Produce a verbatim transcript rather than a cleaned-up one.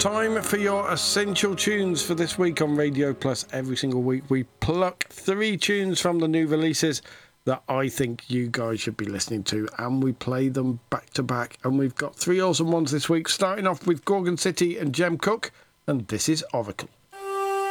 Time for your essential tunes for this week on Radio Plus. Every single week we pluck three tunes from the new releases that I think you guys should be listening to, and we play them back to back. And we've got three awesome ones this week, starting off with Gorgon City and Jem Cooke, and this is Oracle.